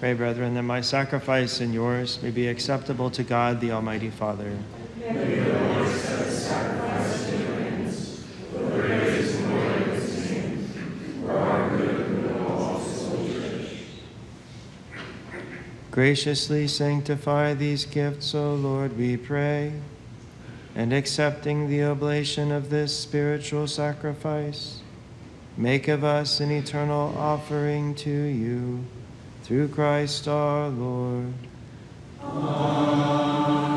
Pray, brethren, that my sacrifice and yours may be acceptable to God, the Almighty Father. May the Lord accept the sacrifice in your hands, for the praise and glory of his name, for our good and the of all his holy church. Graciously sanctify these gifts, O Lord, we pray, and accepting the oblation of this spiritual sacrifice, make of us an eternal offering to you, through Christ our Lord. Amen.